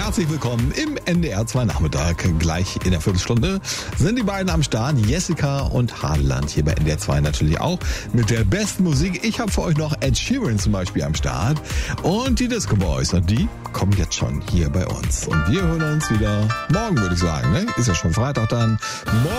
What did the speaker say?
Herzlich willkommen im NDR 2 Nachmittag. Gleich in der Viertelstunde sind die beiden am Start, Jessica und Hadeland, hier bei NDR 2 natürlich auch mit der besten Musik. Ich habe für euch noch Ed Sheeran zum Beispiel am Start und die Disco Boys, und die kommen jetzt schon hier bei uns. Und wir hören uns wieder morgen, würde ich sagen. Ne? Ist ja schon Freitag dann. Morgen